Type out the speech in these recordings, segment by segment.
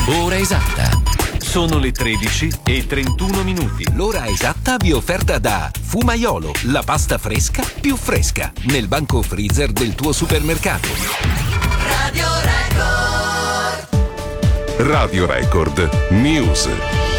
Ora esatta. Sono le 13:31. L'ora esatta vi è offerta da Fumaiolo, la pasta fresca più fresca, nel banco freezer del tuo supermercato. Radio Record. Radio Record News.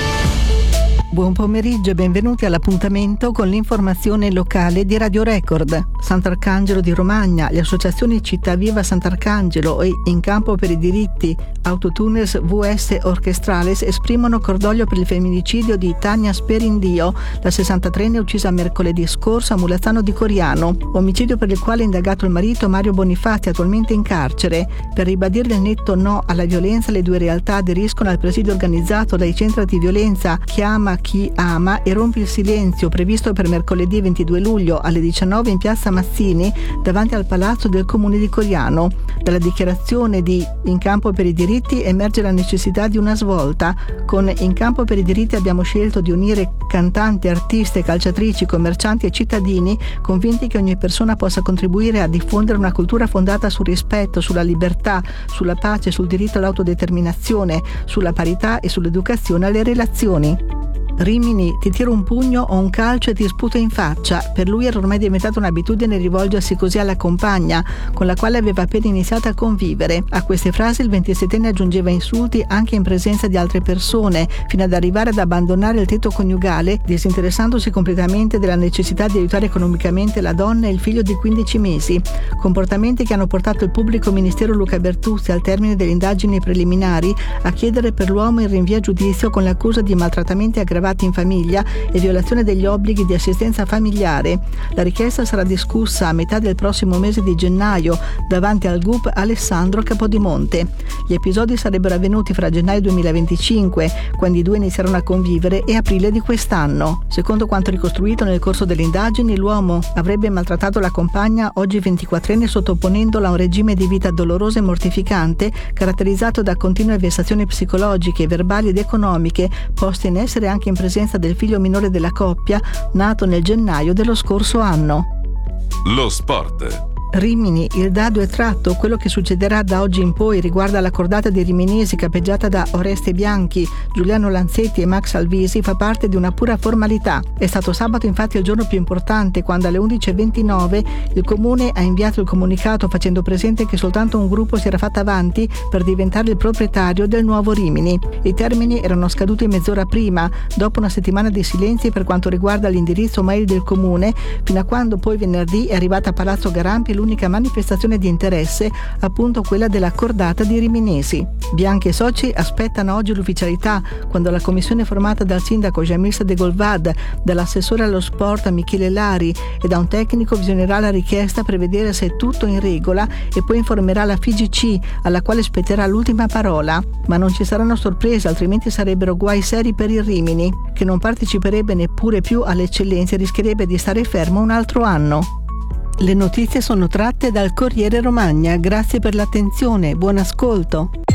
Buon pomeriggio e benvenuti all'appuntamento con l'informazione locale di Radio Record. Sant'Arcangelo di Romagna, le associazioni Città Viva Sant'Arcangelo e In Campo per i Diritti Autotuners VS Orchestrales esprimono cordoglio per il femminicidio di Tania Sperindio, la 63enne uccisa mercoledì scorso a Mulazzano di Coriano, omicidio per il quale è indagato il marito Mario Bonifatti, attualmente in carcere. Per ribadire il netto no alla violenza, le due realtà aderiscono al presidio organizzato dai centri antiviolenza Chiama Chi Ama e Rompi il Silenzio, previsto per mercoledì 22 luglio alle 19 in piazza Mazzini davanti al palazzo del comune di Coriano. Dalla dichiarazione di In Campo per i Diritti emerge la necessità di una svolta. Con In Campo per i Diritti abbiamo scelto di unire cantanti, artiste, calciatrici, commercianti e cittadini, convinti che ogni persona possa contribuire a diffondere una cultura fondata sul rispetto, sulla libertà, sulla pace, sul diritto all'autodeterminazione, sulla parità e sull'educazione alle relazioni. Rimini, ti tiro un pugno o un calcio e ti sputo in faccia. Per lui era ormai diventata un'abitudine rivolgersi così alla compagna, con la quale aveva appena iniziato a convivere. A queste frasi il 27enne aggiungeva insulti anche in presenza di altre persone, fino ad arrivare ad abbandonare il tetto coniugale, disinteressandosi completamente della necessità di aiutare economicamente la donna e il figlio di 15 mesi. Comportamenti che hanno portato il pubblico ministero Luca Bertuzzi, al termine delle indagini preliminari, a chiedere per l'uomo il rinvio a giudizio con l'accusa di maltrattamenti aggravati in famiglia e violazione degli obblighi di assistenza familiare. La richiesta sarà discussa a metà del prossimo mese di gennaio davanti al GUP Alessandro Capodimonte. Gli episodi sarebbero avvenuti fra gennaio 2025, quando i due iniziarono a convivere, e aprile di quest'anno. Secondo quanto ricostruito nel corso delle indagini, l'uomo avrebbe maltrattato la compagna, oggi 24enne, sottoponendola a un regime di vita doloroso e mortificante, caratterizzato da continue vessazioni psicologiche, verbali ed economiche, poste in essere anche in presenza del figlio minore della coppia, nato nel gennaio dello scorso anno. Lo sport. Rimini, il dado è tratto. Quello che succederà da oggi in poi riguarda la cordata dei riminesi capeggiata da Oreste Bianchi, Giuliano Lanzetti e Max Alvisi fa parte di una pura formalità. È stato sabato infatti il giorno più importante, quando alle 11:29 il comune ha inviato il comunicato facendo presente che soltanto un gruppo si era fatto avanti per diventare il proprietario del nuovo Rimini. I termini erano scaduti mezz'ora prima, dopo una settimana di silenzi per quanto riguarda l'indirizzo mail del comune, fino a quando poi venerdì è arrivata a Palazzo Garampi l'unica manifestazione di interesse, appunto quella della cordata di riminesi. Bianchi e soci aspettano oggi l'ufficialità, quando la commissione formata dal sindaco Jamil De Golvad, dall'assessore allo sport Michele Lari e da un tecnico visionerà la richiesta per vedere se è tutto in regola e poi informerà la FIGC, alla quale spetterà l'ultima parola. Ma non ci saranno sorprese, altrimenti sarebbero guai seri per il Rimini, che non parteciperebbe neppure più alle eccellenze e rischierebbe di stare fermo un altro anno. Le notizie sono tratte dal Corriere Romagna. Grazie per l'attenzione, buon ascolto.